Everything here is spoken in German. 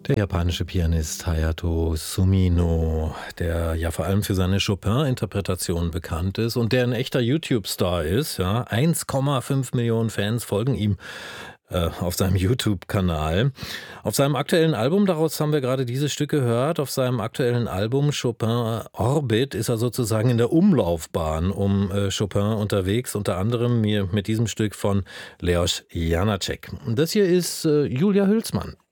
Der japanische Pianist Hayato Sumino, der ja vor allem für seine Chopin-Interpretation bekannt ist und der ein echter YouTube-Star ist, ja. 1,5 Millionen Fans folgen ihm auf seinem YouTube-Kanal. Auf seinem aktuellen Album, daraus haben wir gerade dieses Stück gehört, auf seinem aktuellen Album Chopin Orbit ist er sozusagen in der Umlaufbahn um Chopin unterwegs, unter anderem mit diesem Stück von Leos Janáček. Und das hier ist Julia Hülsmann.